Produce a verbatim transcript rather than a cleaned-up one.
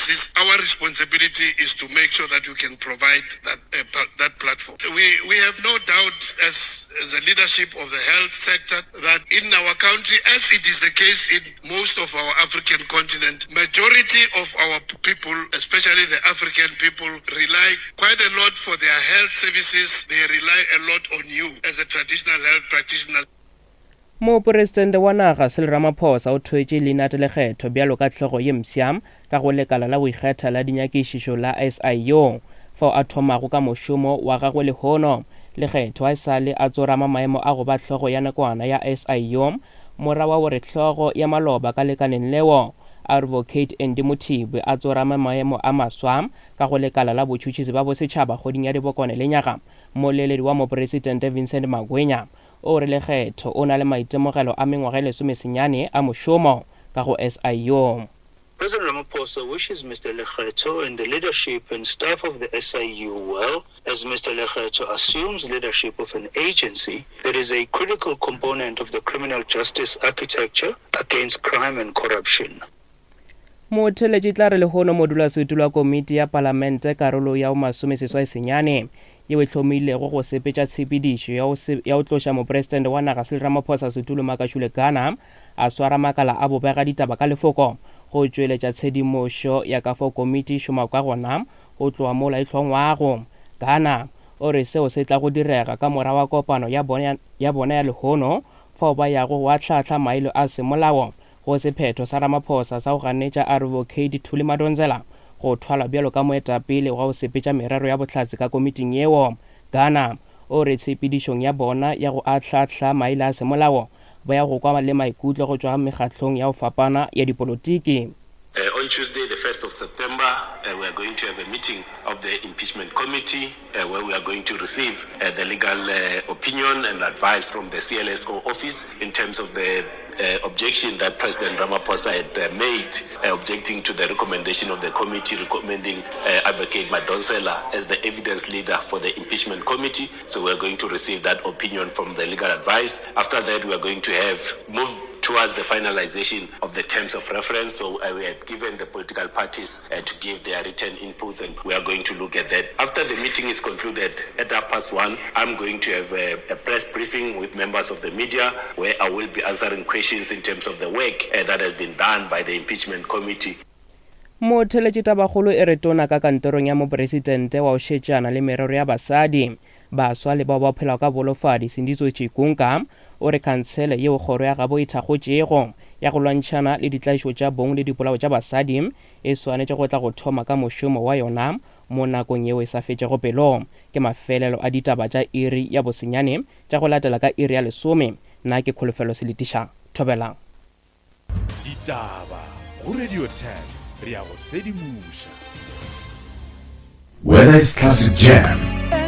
services, our responsibility is to make sure that we can provide that uh, pa- that platform. We we have no doubt as as a leadership of the health sector that in our country, as it is the case in most of our African continent, majority of our people, especially the African people, rely quite a lot for their health services. They rely a lot on you as a traditional health practitioner. Moporesidente wa naga Cyril Ramaphosa o thwetše leina le lekgetho bjalo ka tlhogo ye msiam ka go lekala la boikgetha la dinyakišišo la S I O fao a thomago ka mošomo wa gagwe lehono lekgetho a sale a tsorama maemo a go ba tlhogo ya nakwana ya S I O mora wa gore tlhogo ya maloba ka lekaneng leo Advocate Andy Mothibe a tsorama maemo a maswa ka go lekala la botšhotšhisi ba bosetšhaba kgoding ya dibokone le nyaga moleledi wa moporesidente Vincent Magwenya o re lekgetho o na le maitemogelo a mengwaga e lesomesenyane a mošomo ka go S I O. President Ramaphosa wishes Mister Lekgetho and the leadership and staff of the S I U well as Mister Lekgetho assumes leadership of an agency that is a critical component of the criminal justice architecture against crime and corruption. Motheletši tla re lehono modulasetulo wa komiti ya palamente karolo ya o masomeseswai senyane yeo e hlomilego go sepetša tshepedišo ya o tloša mopresidente wa naga Cyril Ramaphosa setulo Makashule Ghana a swara makala a bobega ditaba ka lefoko go tšweletša tshedimošo ya ka fao komiti šoma ka gona go tloa mola e hlongwago. Ghana o re seo se tla go direga ka mora wa kopano ya bona ya lehono fao ba yago wa tlhahla mailo a semolao go sephetho sa Ramaphosa sa go ganetša Advocate Thuli Madonsela go thwala bjalo ka moetapele wa go sepetša merero ya bohlatse ka komiting yeo. Ghana o re tshepedišong ya bona ya go ahlahla maile a semolao ba ya go kwa le maikutlo go tšwa mekgahlong ya go fapana ya dipolotiki. Uh, on Tuesday, the first of September, uh, we are going to have a meeting of the impeachment committee uh, where we are going to receive uh, the legal uh, opinion and advice from the C L S O office in terms of the uh, objection that President Ramaphosa had uh, made, uh, objecting to the recommendation of the committee recommending uh, Advocate Madonsela as the evidence leader for the impeachment committee. So we are going to receive that opinion from the legal advice. After that, we are going to have moved towards the finalization of the terms of reference. So uh, we have given the political parties uh, to give their written inputs, and we are going to look at that. After the meeting is concluded at half past one, I'm going to have a, a press briefing with members of the media where I will be answering questions in terms of the work uh, that has been done by the impeachment committee. Motheletši tabagolo e re tona ka kantorong ya mopresidente wa o šetšana le merero ya basadi baswa le bao ba phela ka bolofadi Sindizo Chikunka o re khansele yeo kgoro ya gabo e thakgotšego ya go lwantšhana le ditlaišo tša bong le dipolao tša basadi e swanetše go tla go thoma ka mošomo wa yona mo nakong yeo e sa fetšego pelo. Ke mafelelo a ditaba tša iri ya bosenyane tša go latela ka iri ya lesome. Nna ke Kholofelo Seletiša Thobelang. Ditaba go Radio ten re ya go sedimuša. Whether it's classic jam